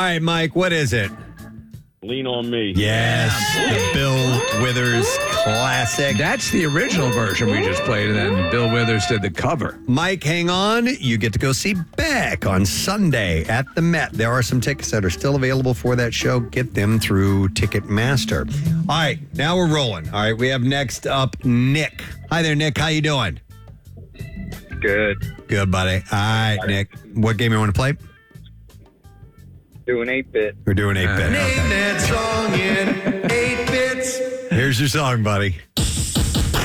right, Mike, what is it? Lean on Me. Yes, the Bill Withers classic. That's the original version we just played, and then Bill Withers did the cover. Mike, hang on. You get to go see Beck on Sunday at the Met. There are some tickets that are still available for that show. Get them through Ticketmaster. All right, now we're rolling. All right, we have next up Nick. Hi there, Nick. How you doing? Good. Good, buddy. All right, Nick. What game you want to play? Doing 8-bit. We're doing 8-bit. Name Okay. that song in 8 bits. Here's your song, buddy.